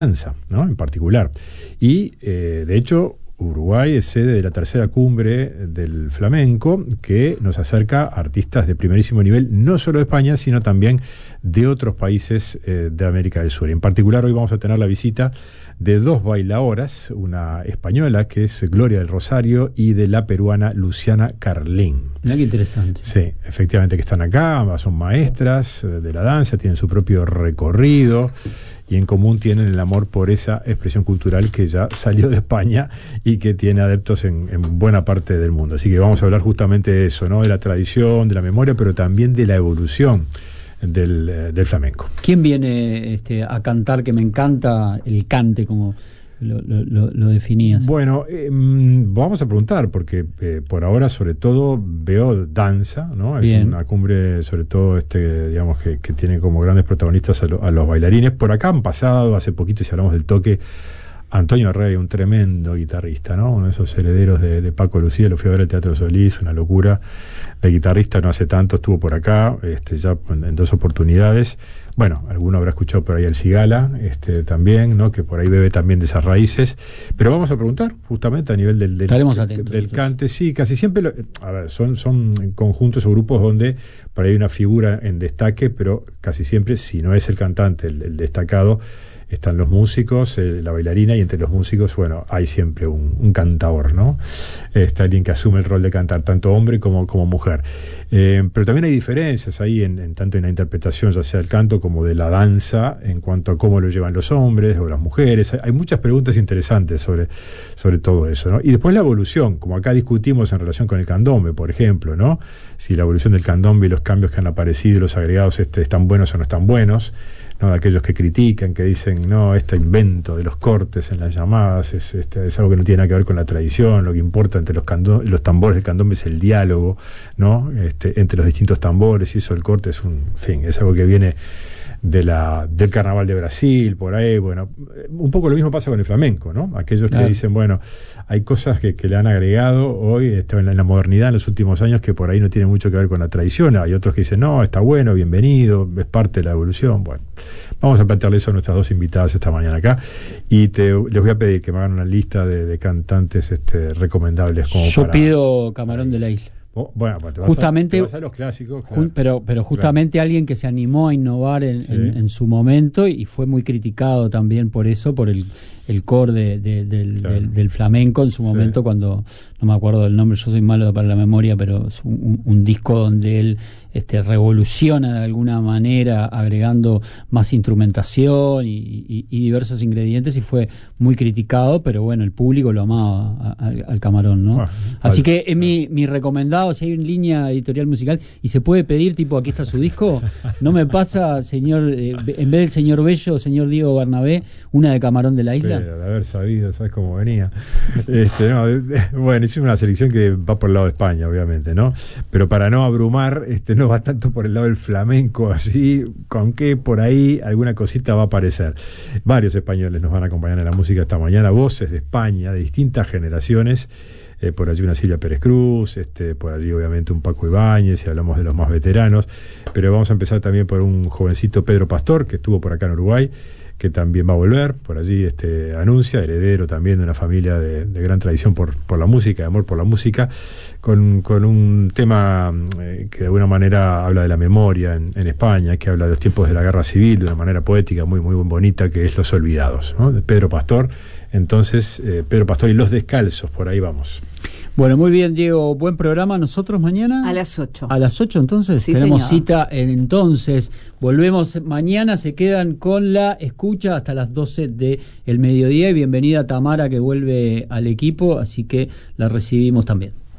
danza, ¿no? En particular. Y, de hecho, Uruguay es sede de la tercera cumbre del flamenco, que nos acerca a artistas de primerísimo nivel, no solo de España, sino también de otros países de América del Sur. En particular, hoy vamos a tener la visita de dos bailadoras, una española que es Gloria del Rosario y de la peruana Luciana Carlín. Mira qué interesante. Sí, efectivamente, que están acá, ambas son maestras de la danza, tienen su propio recorrido y en común tienen el amor por esa expresión cultural que ya salió de España y que tiene adeptos en buena parte del mundo. Así que vamos a hablar justamente de eso, ¿no? De la tradición, de la memoria, pero también de la evolución del flamenco. ¿Quién viene a cantar? Que me encanta el cante, como lo definías. Bueno, vamos a preguntar, porque por ahora sobre todo veo danza, ¿no? Es Bien. una cumbre sobre todo digamos que tiene como grandes protagonistas a los bailarines. Por acá han pasado, hace poquito, si hablamos del toque, Antonio Rey, un tremendo guitarrista, ¿no? Uno de esos herederos de Paco Lucía, lo fui a ver al Teatro Solís, una locura de guitarrista, no hace tanto, estuvo por acá, ya en dos oportunidades. Bueno, alguno habrá escuchado por ahí el Cigala, también, ¿no? Que por ahí bebe también de esas raíces. Pero vamos a preguntar, justamente a nivel Estaremos atentos, del cante. Sí, casi siempre, a ver, son conjuntos o grupos donde por ahí hay una figura en destaque, pero casi siempre, si no es el cantante el destacado, están los músicos, la bailarina, y entre los músicos, bueno, hay siempre un cantador, ¿no? Está alguien que asume el rol de cantar, tanto hombre como mujer. Pero también hay diferencias ahí, tanto en la interpretación, ya sea del canto como de la danza, en cuanto a cómo lo llevan los hombres o las mujeres. Hay muchas preguntas interesantes sobre todo eso, ¿no? Y después la evolución, como acá discutimos en relación con el candombe, por ejemplo, ¿no? Si la evolución del candombe y los cambios que han aparecido, los agregados, están buenos o no están buenos, ¿no? De aquellos que critican, que dicen, no, este invento de los cortes en las llamadas es algo que no tiene nada que ver con la tradición, lo que importa entre los tambores del candombe es el diálogo, ¿no? Entre los distintos tambores, y eso el corte es algo que viene del carnaval de Brasil, por ahí. Bueno, un poco lo mismo pasa con el flamenco, ¿no? Aquellos que dicen, bueno, hay cosas que le han agregado hoy en la modernidad en los últimos años que por ahí no tienen mucho que ver con la tradición. Hay otros que dicen, no, está bueno, bienvenido, es parte de la evolución. Bueno, vamos a plantearle eso a nuestras dos invitadas esta mañana acá, y les voy a pedir que me hagan una lista de cantantes recomendables. Yo pido Camarón de la Isla. Bueno, pues justamente te vas a los clásicos, claro. pero justamente claro, alguien que se animó a innovar en su momento, y fue muy criticado también por eso, por el core del flamenco en su momento, cuando, no me acuerdo del nombre, yo soy malo para la memoria, pero es un disco donde él revoluciona de alguna manera, agregando más instrumentación y diversos ingredientes, y fue muy criticado, pero bueno, el público lo amaba al Camarón, ¿no? Así que es mi recomendado. Si hay una línea editorial musical y se puede pedir, tipo, aquí está su disco, no me pasa, señor, en vez del señor Bello, señor Diego Bernabé, una de Camarón de la Isla. Pero de haber sabido, ¿sabes cómo venía? Bueno, hicimos una selección que va por el lado de España, obviamente, ¿no? Pero para no abrumar, no va tanto por el lado del flamenco, así, con que por ahí alguna cosita va a aparecer. Varios españoles nos van a acompañar en la música esta mañana, voces de España, de distintas generaciones. Por allí una Silvia Pérez Cruz, por allí obviamente un Paco Ibáñez, si hablamos de los más veteranos. Pero vamos a empezar también por un jovencito Pedro Pastor, que estuvo por acá en Uruguay, que también va a volver. Por allí anuncia, heredero también de una familia de gran tradición por la música, de amor por la música, con un tema que de alguna manera habla de la memoria en España, que habla de los tiempos de la guerra civil de una manera poética muy, muy bonita, que es Los Olvidados, ¿no? De Pedro Pastor. Entonces, Pedro Pastor y Los Descalzos, por ahí vamos. Bueno, muy bien, Diego, buen programa. Nosotros mañana a las 8. A las 8, entonces, sí, tenemos señor. cita. Entonces, volvemos mañana, se quedan con la escucha hasta las 12 del mediodía, y bienvenida Tamara, que vuelve al equipo, así que la recibimos también.